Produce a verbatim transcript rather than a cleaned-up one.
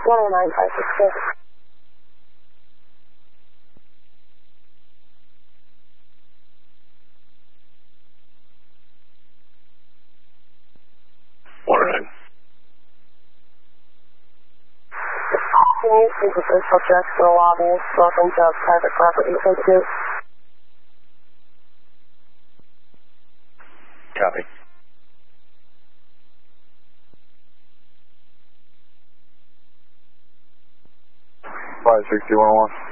one oh nine five six six. one oh nine. Please leave the first subject for the lobby. Welcome to private property. Thank you. Copy. five six two one one.